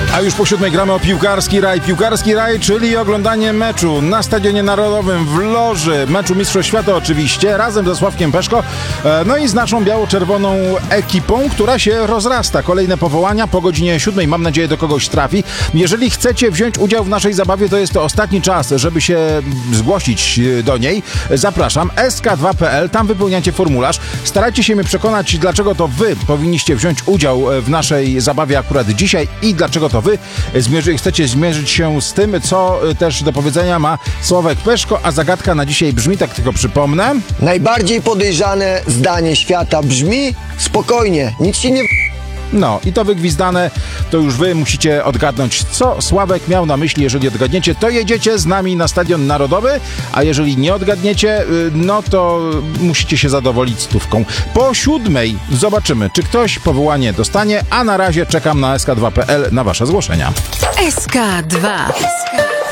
A już po 7 gramy o piłkarski raj. Piłkarski raj, czyli oglądanie meczu na Stadionie Narodowym w loży, meczu Mistrzostw Świata oczywiście, razem ze Sławkiem Peszko, no i z naszą biało-czerwoną ekipą, która się rozrasta. Kolejne powołania po godzinie 7. Mam nadzieję, do kogoś trafi. Jeżeli chcecie wziąć udział w naszej zabawie, to jest to ostatni czas, żeby się zgłosić do niej. Zapraszam, sk2.pl, tam wypełniacie formularz. Starajcie się mnie przekonać, dlaczego to wy powinniście wziąć udział w naszej zabawie akurat dzisiaj i dlaczego to wy chcecie zmierzyć się z tym, co też do powiedzenia ma Sławek Peszko, a zagadka na dzisiaj brzmi, tak tylko przypomnę. Najbardziej podejrzane zdanie świata brzmi: spokojnie, nic ci nie... No i to wygwizdane, to już wy musicie odgadnąć, co Sławek miał na myśli. Jeżeli odgadniecie, to jedziecie z nami na Stadion Narodowy, a jeżeli nie odgadniecie, no to musicie się zadowolić 100. Po 7 zobaczymy, czy ktoś powołanie dostanie, a na razie czekam na sk2.pl na wasze zgłoszenia. SK2.